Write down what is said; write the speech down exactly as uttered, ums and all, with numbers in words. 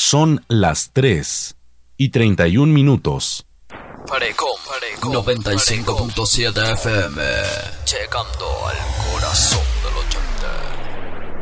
Son las tres y treinta y un minutos. Parecom, Parecom noventa y cinco punto siete F M, llegando al corazón del ochenta.